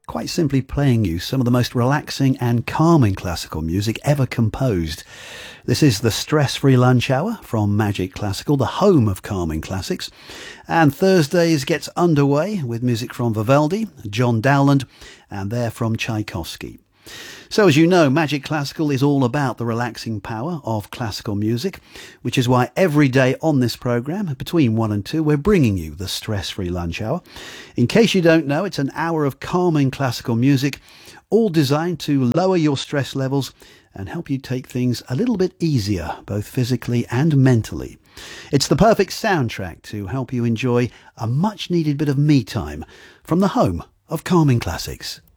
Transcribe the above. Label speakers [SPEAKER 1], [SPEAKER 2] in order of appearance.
[SPEAKER 1] quite simply playing you some of the most relaxing and calming classical music ever composed. This is the Stress-Free Lunch Hour from Magic Classical, the home of calming classics. And Thursdays gets underway with music from Vivaldi, John Dowland, and they're from Tchaikovsky. So as you know, Magic Classical is all about the relaxing power of classical music, which is why every day on this programme, between 1 and 2, we're bringing you the Stress-Free Lunch Hour. In case you don't know, it's an hour of calming classical music, all designed to lower your stress levels and help you take things a little bit easier, both physically and mentally. It's the perfect soundtrack to help you enjoy a much-needed bit of me time from the home of calming classics.